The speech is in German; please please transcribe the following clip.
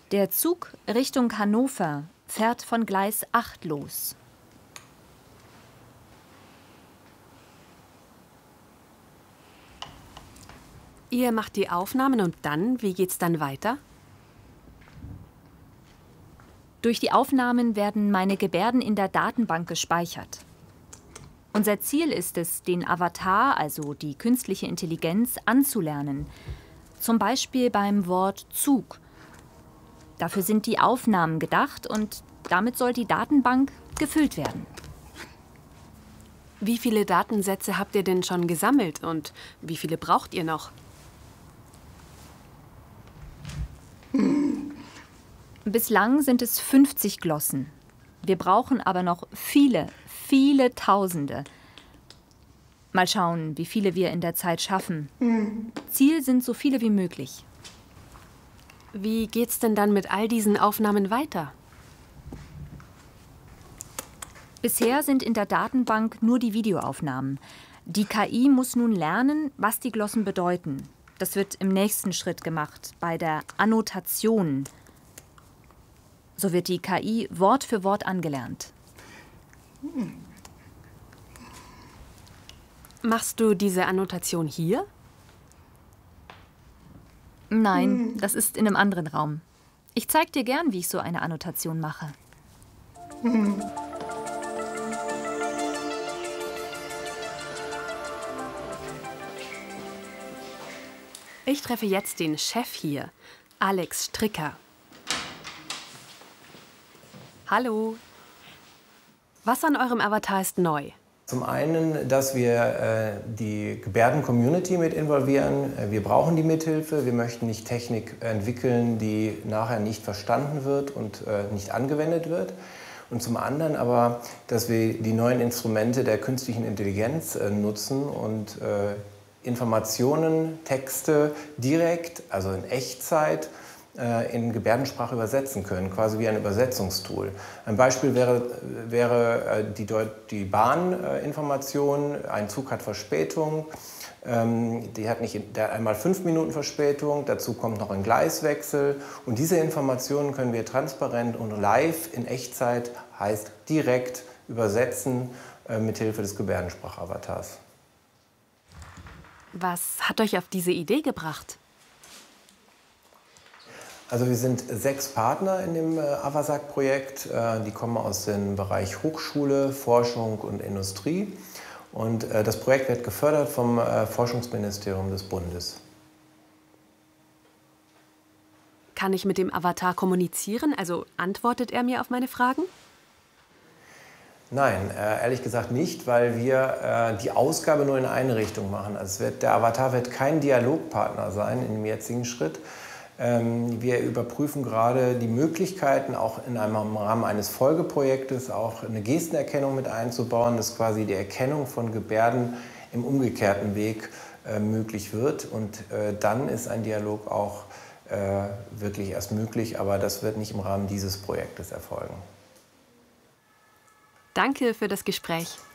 Der Zug Richtung Hannover fährt von Gleis 8 los. Ihr macht die Aufnahmen und dann, wie geht's dann weiter? Durch die Aufnahmen werden meine Gebärden in der Datenbank gespeichert. Unser Ziel ist es, den Avatar, also die künstliche Intelligenz, anzulernen. Zum Beispiel beim Wort Zug. Dafür sind die Aufnahmen gedacht und damit soll die Datenbank gefüllt werden. Wie viele Datensätze habt ihr denn schon gesammelt und wie viele braucht ihr noch? Bislang sind es 50 Glossen. Wir brauchen aber noch viele, viele Tausende. Mal schauen, wie viele wir in der Zeit schaffen. Ziel sind so viele wie möglich. Wie geht's denn dann mit all diesen Aufnahmen weiter? Bisher sind in der Datenbank nur die Videoaufnahmen. Die KI muss nun lernen, was die Glossen bedeuten. Das wird im nächsten Schritt gemacht, bei der Annotation. So wird die KI Wort für Wort angelernt. Machst du diese Annotation hier? Nein, das ist in einem anderen Raum. Ich zeig dir gern, wie ich so eine Annotation mache. Ich treffe jetzt den Chef hier, Alex Stricker. Hallo. Was an eurem Avatar ist neu? Zum einen, dass wir die Gebärden-Community mit involvieren. Wir brauchen die Mithilfe. Wir möchten nicht Technik entwickeln, die nachher nicht verstanden wird und nicht angewendet wird. Und zum anderen aber, dass wir die neuen Instrumente der künstlichen Intelligenz nutzen und Informationen, Texte direkt, also in Echtzeit, in Gebärdensprache übersetzen können, quasi wie ein Übersetzungstool. Ein Beispiel wäre die Bahninformation. Ein Zug hat Verspätung, der hat einmal 5 Minuten Verspätung, dazu kommt noch ein Gleiswechsel. Und diese Informationen können wir transparent und live in Echtzeit, heißt direkt übersetzen, mithilfe des Gebärdensprachavatars. Was hat euch auf diese Idee gebracht? Also wir sind 6 Partner in dem AVASAG-Projekt. Die kommen aus dem Bereich Hochschule, Forschung und Industrie. Und das Projekt wird gefördert vom Forschungsministerium des Bundes. Kann ich mit dem Avatar kommunizieren? Also antwortet er mir auf meine Fragen? Nein, ehrlich gesagt nicht, weil wir die Ausgabe nur in eine Richtung machen. Also der Avatar wird kein Dialogpartner sein in dem jetzigen Schritt. Wir überprüfen gerade die Möglichkeiten, auch im Rahmen eines Folgeprojektes auch eine Gestenerkennung mit einzubauen, dass quasi die Erkennung von Gebärden im umgekehrten Weg möglich wird. Und dann ist ein Dialog auch wirklich erst möglich, aber das wird nicht im Rahmen dieses Projektes erfolgen. Danke für das Gespräch.